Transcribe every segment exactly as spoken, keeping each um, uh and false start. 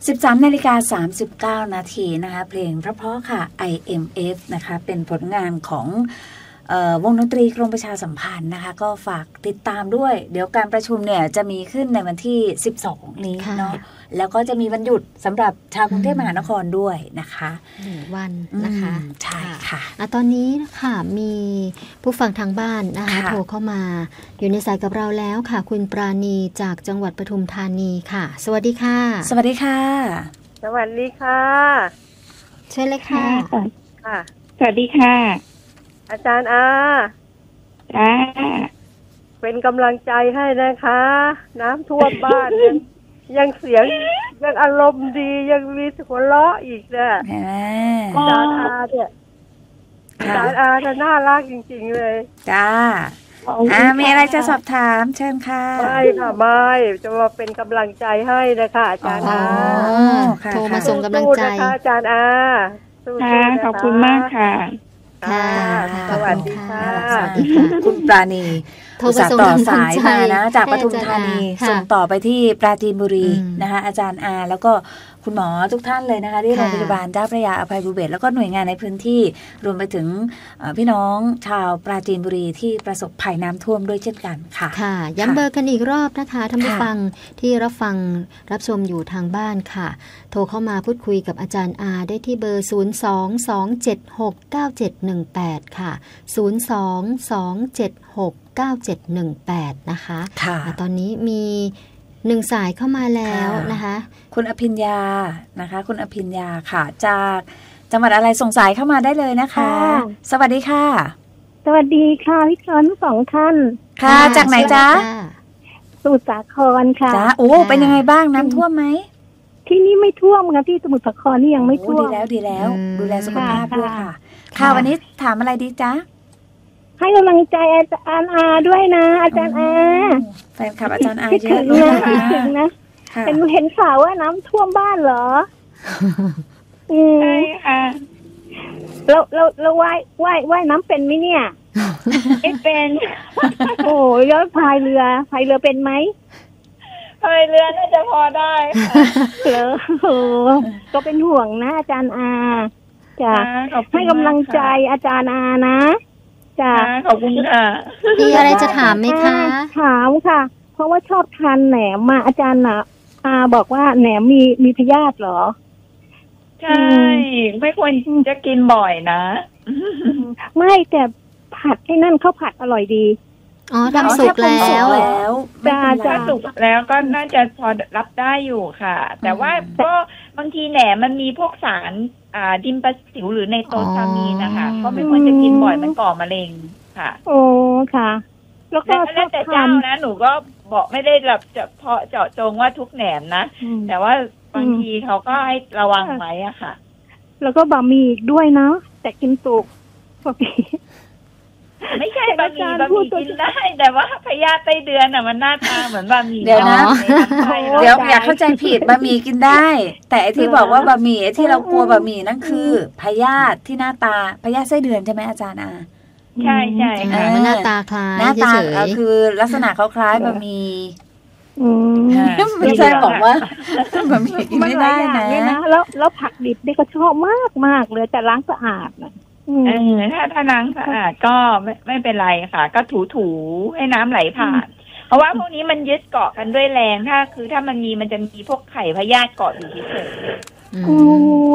สิบสามนาฬิกาสามสิบเก้านาทีนะคะเพลงเพราะๆค่ะ ไอ เอ็ม เอฟ นะคะเป็นผลงานของวงดนตรีกรมประชาสัมพันธ์นะคะก็ฝากติดตามด้วยเดี๋ยวการประชุมเนี่ยจะมีขึ้นในวันที่สิบสองนี้เนาะแล้วก็จะมีวันหยุดสำหรับชาวกรุงเทพมหานครด้วยนะคะหนึ่งวันนะคะใช่ค่ะะตอนนี้ค่ะมีผู้ฟังทางบ้านนะคะโทรเข้ามาอยู่ในสายกับเราแล้วค่ะคุณปราณีจากจังหวัดปทุมธานีค่ะสวัสดีค่ะสวัสดีค่ะสวัสดีค่ะเชิญเลยค่ะค่ะสวัสดีค่ะอาจารย์อาจ้าเป็นกำลังใจให้นะคะน้ำท่วมบ้านยังยังเสียงยังอารมณ์ดียังมีหัวเราะอีกเนี่ยอาจารย์อาเนี่ยอาจารย์อาจะน่ารักจริงๆเลยจ้าอ่ามีอะไรจะสอบถามเชิญค่ะไม่ค่ะไม่จะมาเป็นกำลังใจให้นะคะอาจารย์อาโทรมาส่งกำลังใจนะคะอาจารย์อาค่ะขอบคุณมากค่ะค่ะสวัสดีค่ะสวัสดีค่ะคุณปราณีโทรมาต่อสายมานะจากปทุมธานีส่งต่อไปที่ปราจีนบุรีนะคะอาจารย์อาแล้วก็คุณหมอทุกท่านเลยนะคะที่โรงพยาบาลเจ้าพระยาอภัยภูเบศรแล้วก็หน่วยงานในพื้นที่รวมไปถึงพี่น้องชาวปราจีนบุรีที่ประสบภัยน้ำท่วมด้วยเช่นกันค่ะค่ะย้ำเบอร์กันอีกรอบนะคะท่านผู้ฟังที่รับฟังรับชมอยู่ทางบ้านค่ะโทรเข้ามาพูดคุยกับอาจารย์อาได้ที่เบอร์ศูนย์ สอง สอง เจ็ด หก เก้า เจ็ด หนึ่ง แปดค่ะศูนย์ สอง สอง เจ็ด หก เก้า เจ็ด หนึ่ง แปดนะคะค่ะตอนนี้มีหนึ่งสายเข้ามาแล้วนะคะคุณอภิญญานะคะคุณอภิญญาค่ะจากจังหวัดอะไรส่งสายเข้ามาได้เลยนะคะสวัสดีค่ะสวัสดีค่ะพี่ชอนทั้งสองท่านค่ะจากไหนจ๊ะสมุทรสาครค่ะจ้าโอ้เป็นยังไงบ้างน้ำท่วมไหมที่นี่ไม่ท่วมค่ะที่สมุทรสาครนี่ยังไม่ท่วมดีแล้วดีแล้วดูแลสุขภาพด้วยค่ะค่ะวันนี้ถามอะไรดีจ๊ะให้กำลังใจอาจารย์อาด้วยนะอาจารย์อาแฟนคลับอาจารย์อาเยอะนะคิดถึงนะเห็นเห็นข่าวว่าน้ำท่วมบ้านเหรอใช่ค่ะเราเราเราว่ายว่ายว่ายน้ำเป็นไหมเนี่ยไม่เป็นโอ้ยแล้วพายเรือพายเรือเป็นไหมพายเรือน่าจะพอได้ค่ะเหรอโอ้ก็เป็นห่วงนะอาจารย์อาจ้ะให้กำลังใจอาจารย์อานะจ้ะขอบคุณค่ะมีอะไรจะถามไหมคะถามค่ะเพราะว่าชอบทานแหนมมาอาจารย์นะอาบอกว่าแหนมมีมีพยาธิเหรอใช่ไม่ควรจะกินบ่อยนะไม่แต่ผัดให้นั่นข้าวผัดอร่อยดีอ๋อทำสุกแล้วจ้าจ้าสุกแล้วก็น่าจะพอรับได้อยู่ค่ะแต่ว่าก็บางทีแหนมมันมีพวกสารอ่าดินประสิวหรือในโตซามีนนะคะก็ไม่ควรจะกินบ่อยมันก่อมะเร็งค่ะโอ้ค่ะแล้วก็แล้วแต่เจ้านะหนูก็บอกไม่ได้แบบจะเพาะเจาะจงว่าทุกแหนมนะแต่ว่าบางทีเขาก็ให้ระวังไว้อะค่ะแล้วก็บะหมี่ด้วยเนาะแต่กินสุกบะหมี่ไม่ใช่บะหมี่บะหมี่กินได้แต่ว่าพยาธิไส้เดือนอ่ะมันหน้าตาเหมือนบะหมี่เดี๋ยวนะเดี๋ยวอยากเข้าใจผิดบะหมี่กินได้แต่ที่บอกว่าบะหมี่ที่เรากลัวบะหมี่นั่นคือพยาธิที่หน้าตาพยาธิไส้เดือนใช่ไหมอาจารย์อาใช่ใช่ค่ะมันหน้าตาคล้ายหน้าตาคือลักษณะเขาคล้ายบะหมี่ไม่ใช่บอกว่าบะหมี่กินไม่ได้นะแล้วแล้วผักดิบนี่ก็ชอบมากมากเลยแต่ล้างสะอาดนะเออถ้าถ้าล้างสะอาดก็ไม่ไม่เป็นไรค่ะก็ถูถูให้น้ำไหลผ่านเพราะว่าพวกนี้มันยึดเกาะกันด้วยแรงถ้าคือถ้ามันมีมันจะมีพวกไข่พยาธิเกาะอยู่เฉยๆโอ้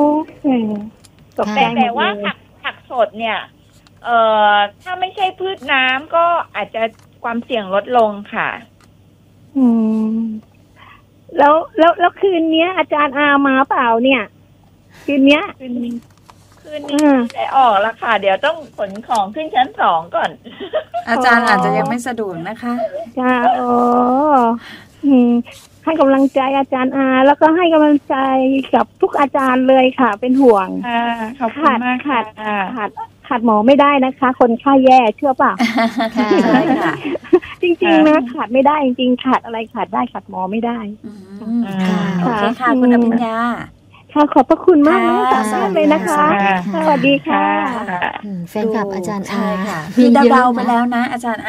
แต่แต่ว่าผักผักสดเนี่ยเอ่อถ้าไม่ใช่พืชน้ำก็อาจจะความเสี่ยงลดลงค่ะอืมแล้วแล้วแล้วคืนนี้อาจารย์อามาเปล่าเนี่ยคืนนี้คืนนี้คืนนี้ได้ออกแล้วค่ะเดี๋ยวต้องขนของขึ้นชั้นสองก่อนอาจารย์อาจจะยังไม่สะดวกนะคะจ้าโอ้อืมให้กำลังใจอาจารย์อาแล้วก็ให้กำลังใจกับทุกอาจารย์เลยค่ะเป็นห่วงค่ะขอบคุณมากค่ะขาดขาดหมอไม่ได้นะคะคนไข้แย่เชื่อป่ะค่ะจริงๆนะขาดไม่ได้จริงๆขาดอะไรขาดได้ขาดหมอไม่ได้โอเคค่ะคุณอภิญญาค่ะขอบพระคุณมากนะคะเลยนะคะสวัสดีค่ะแฟนคลับอาจารย์อาค่ะพี่เดาๆไปแล้วนะอาจารย์อา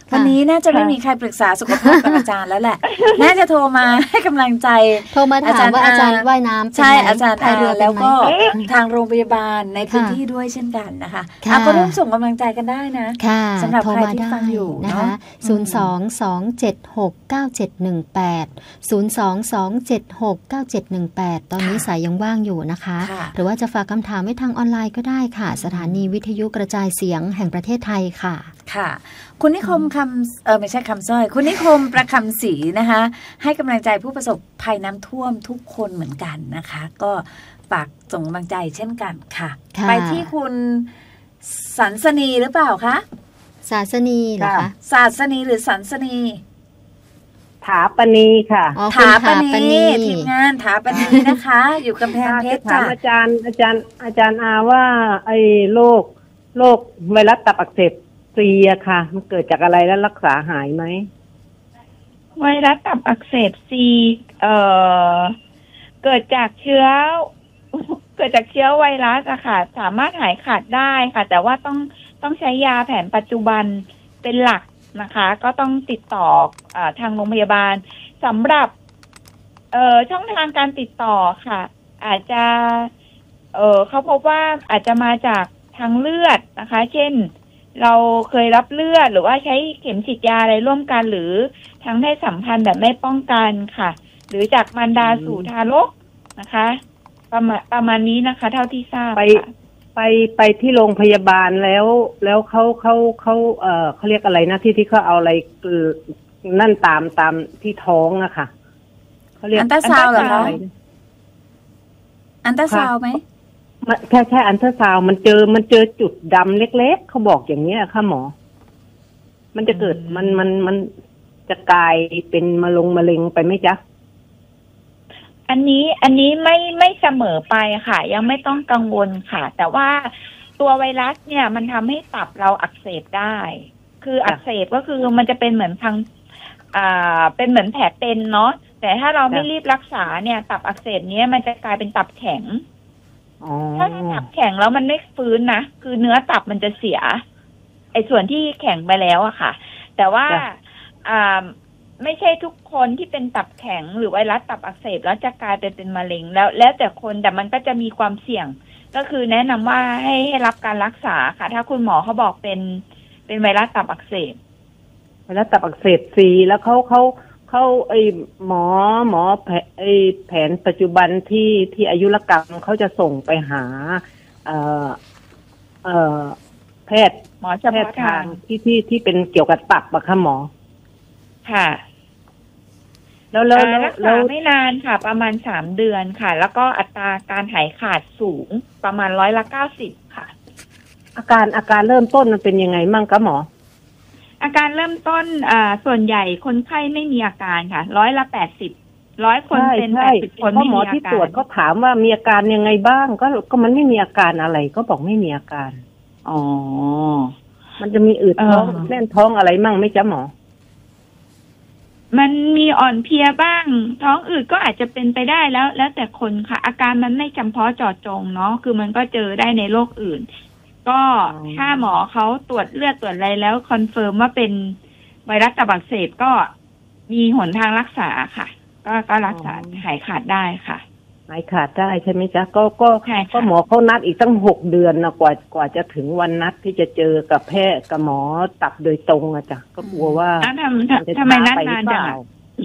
วันนี้น่าจะไม่มีใครปรึกษาสุขภาพกับอาจารย์แล้วแหละน่าจะโทรมาให้กำลังใจโทรมาถามว่าอาจารย์ว่ายน้ำใช่อาจารย์อาแล้วก็ทางโรงพยาบาลในพื้นที่ด้วยเช่นกันนะคะก็ร่วมส่งกำลังใจกันได้นะสำหรับใครที่ฟังอยู่นะคะศูนย์ สอง สอง เจ็ด หก เก้า เจ็ด หนึ่ง แปด ศูนย์ สอง สอง เจ็ด หก เก้า เจ็ด หนึ่ง แปดตอนนี้สายยังว่างอยู่นะคะหรือว่าจะฝากคำถามไว้ทางออนไลน์ก็ได้ค่ะสถานีวิทยุกระจายเสียงแห่งประเทศไทยค่ะค่ะคุณนิคมคำเออไม่ใช่คำสร้อยคุณนิคมประคำศรีนะคะให้กำลังใจผู้ประสบภัยน้ำท่วมทุกคนเหมือนกันนะคะก็ฝากส่งกำลังใจเช่นกันค่ะไปที่คุณสันสนีหรือเปล่าคะศาสนีเหรอคะศาสนีหรือสันสนีถาปณีค่ะถาปณีทีมงานถาปณีนะคะอยู่กำแพงเพชรจ้ะอาจารย์อาจารย์อาจารย์อาว่าไอ้โรคโรคไวรัสตับอักเสบซีอะค่ะมันเกิดจากอะไรแล้วรักษาหายไหมไวรัสตับอักเสบซีเอ่อเกิดจากเชื้อเกิดจากเชื้อไวรัสอะค่ะสามารถหายขาดได้ค่ะแต่ว่าต้องต้องใช้ยาแผนปัจจุบันเป็นหลักนะคะก็ต้องติดต่ออทางโรงพยาบาลสำหรับเอ่อช่องทางการติดต่อค่ะอาจจะเอ่อเขาพบว่าอาจจะมาจากทางเลือดนะคะเช่นเราเคยรับเลือดหรือว่าใช้เข็มฉีดยาอะไรร่วมกันหรือทางเพศสัมพันธ์แบบไม่ป้องกันค่ะหรือจากมารดาสู่ทารกนะคะประมาณประมาณนี้นะคะเท่าที่ทราบไปไปไปที่โรงพยาบาลแล้วแล้วเขาเขาเขาเอ่อเขาเรียกอะไรนะที่ที่เขาเอาอะไรนั่นตามตามที่ท้องอะค่ะเขาเรียกอันตราซาวด์เหรอคะอันตราซาวด์ไหมแค่แค่อันตราซาวด์มันเจอมันเจอจุดดำเล็กๆเขาบอกอย่างเนี้ยค่ะหมอมันจะเกิดมันมันมันจะกลายเป็นมะลงมะเร็งไปไหมจ๊ะอันนี้อันนี้ไม่ไม่เสมอไปค่ะยังไม่ต้องกังวลค่ะแต่ว่าตัวไวรัสเนี่ยมันทำให้ตับเราอักเสบได้คืออักเสบก็คือมันจะเป็นเหมือนทางอ่าเป็นเหมือนแผลเป็นเนาะแต่ถ้าเราไม่รีบรักษาเนี่ยตับอักเสบเนี้ยมันจะกลายเป็นตับแข็งถ้าตับแข็งแล้วมันไม่ฟื้นนะคือเนื้อตับมันจะเสียไอ้ส่วนที่แข็งไปแล้วอะค่ะแต่ว่าอ่าไม่ใช่ทุกคนที่เป็นตับแข็งหรือไวรัสตับอักเสบแล้วจะกลายไปเป็นมะเร็งแล้วแล้วแต่คนแต่มันก็จะมีความเสี่ยงก็คือแนะนำว่าให้ให้รับการรักษาค่ะถ้าคุณหมอเขาบอกเป็นเป็นไวรัสตับอักเสบไวรัสตับอักเสบซีแล้วเขาเขาเขาไอหมอหมอแผนไอแผนปัจจุบันที่ที่อายุรกรรมเขาจะส่งไปหาเอ่อเอ่อแพทย์หมอเฉพาะทางที่ที่ที่เป็นเกี่ยวกับตับอะค่ะหมอค่ะแล้วแล้วรักษาไม่นานค่ะประมาณสามเดือนค่ะแล้วก็อัตราการหายขาดสูงประมาณร้อยละเก้าสิบค่ะอาการอาการเริ่มต้นมันเป็นยังไงมั่งคะหมออาการเริ่มต้นอ่าส่วนใหญ่คนไข้ไม่มีอาการค่ะร้อยละแปดสิบร้อยคนเป็นแปดสิบคนไม่มีอาการหมอที่ตรวจก็ถามว่ามีอาการยังไงบ้างก็ก็มันไม่มีอาการอะไรก็บอกไม่มีอาการอ๋อมันจะมีอืดท้องแน่นท้องอะไรมั่งไหมจ๊ะหมอมันมีอ่อนเพลียบ้างท้องอืดก็อาจจะเป็นไปได้แล้วแล้วแต่คนค่ะอาการมันไม่จำเพาะเจาะจงเนาะคือมันก็เจอได้ในโรคอื่นก็ถ้าหมอเขาตรวจเลือดตรวจอะไรแล้วคอนเฟิร์มว่าเป็นไวรัสตับอักเสบก็มีหนทางรักษาค่ะก็ก็รักษาหายขาดได้ค่ะหายขาดได้ใช่ไหมจ๊ะก็ก็ก็หมอเขานัดอีกตั้งหกเดือนนะกว่ากว่าจะถึงวันนัดที่จะเจอกับแพทย์กับหมอตับโดยตรงอะจ๊ะก็กลัวว่าทำทำไมนัดนานจัง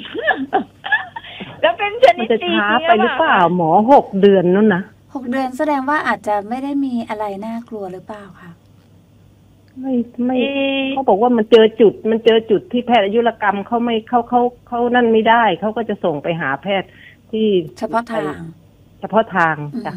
แล้วเป็นชนิดซีช้าไปหรือเปล่าหมอหกเดือนนั่นนะหกเดือนแสดงว่าอาจจะไม่ได้มีอะไรน่ากลัวหรือเปล่าคะไม่ไม่เขาบอกว่ามันเจอจุดมันเจอจุดที่แพทย์อายุรกรรมเขาไม่เขาเขาเขานั่นไม่ได้เขาก็จะส่งไปหาแพทย์ที่เฉพาะทางเฉพาะทางจ้ะ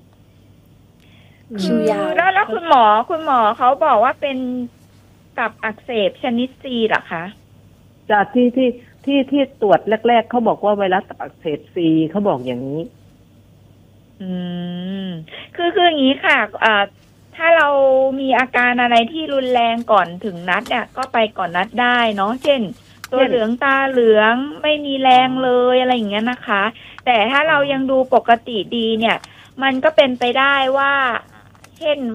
คิวยาวแล้วแล้วคุณหมอคุณหมอเขาบอกว่าเป็นตับอักเสบชนิดซีเหรอคะจากที่ที่ที่ที่ตรวจแรกๆเขาบอกว่าไวรัสตับอักเสบซีเขาบอกอย่างนี้อืมคือคืออย่างนี้ค่ะอ่าถ้าเรามีอาการอะไรที่รุนแรงก่อนถึงนัดเนี่ยก็ไปก่อนนัดได้เนาะเช่นตัวเหลืองตาเหลืองไม่มีแรงเลยอะไรอย่างเงี้ยนะคะแต่ถ้าเรายังดูปกติดีเนี่ยมันก็เป็นไปได้ว่าเช่น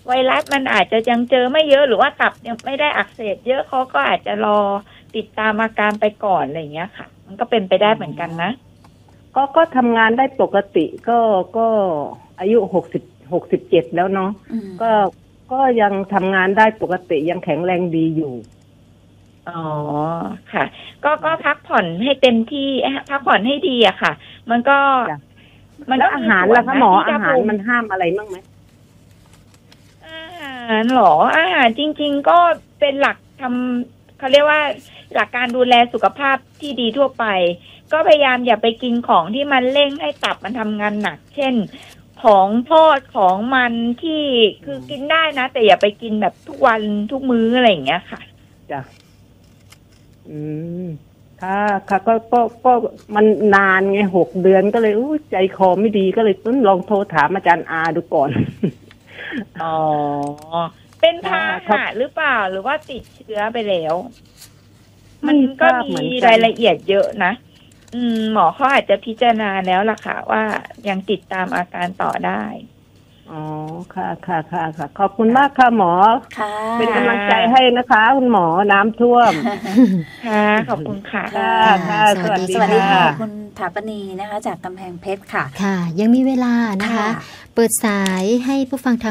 ไวรัสมันอาจจะยังเจอไม่เยอะหรือว่าตับยังไม่ได้อักเสบเยอะเขาก็อาจจะรอติดตามอาการไปก่อนอะไรอย่างเงี้ยค่ะมันก็เป็นไปได้เหมือนกันนะก็ก็ทำงานได้ปกติก็ก็อายุหกสิบหกสิบเจ็ดแล้วเนาะก็ก็ยังทำงานได้ปกติยังแข็งแรงดีอยู่อ๋อค่ะก็ก็พักผ่อนให้เต็มที่พักผ่อนให้ดีอะค่ะมันก็มันก็อาหารล่ะคะหมออาหารมันห้ามอะไรบ้างไหมอาหารหรออาหารจริงๆก็เป็นหลักทำเขาเรียกว่าหลักการดูแลสุขภาพที่ดีทั่วไปก็พยายามอย่าไปกินของที่มันเร่งให้ตับมันทำงานหนักเช่นของทอดของมันที่คือกินได้นะแต่อย่าไปกินแบบทุกวันทุกมื้ออะไรอย่างเงี้ยค่ะจ้ะอืมค่ะค่ะก็ก็ก็มันนานไงหกเดือนก็เลยอู้ใจคอไม่ดีก็เลยต้องลองโทรถามอาจารย์อาดูก่อนอ๋อเป็นพาหะหรือเปล่าหรือว่าติดเชื้อไปแล้วมันก็มีรายละเอียดเยอะนะอืมหมอเขาอาจจะพิจารณาแล้วล่ะค่ะว่ายังติดตามอาการต่อได้อ๋อค่ะค่ะค่ะค่ะขอบคุณมากค่ะหมอค่ะเป็นกำลังใจให้นะคะคุณหมอน้ำท่วมค่ะขอบคุณค่ะค่ะค่ะสวัสดีค่ะคุณถาปณีนะคะจากกำแพงเพชรค่ะค่ะยังมีเวลานะคะเปิดสายให้ผู้ฟัง